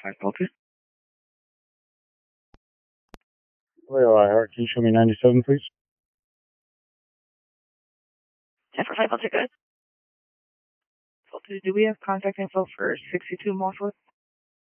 502. Royal IR, can you show me 97, please? 10 for 502, guys. 502, do we have contact info for 62 Mosswood?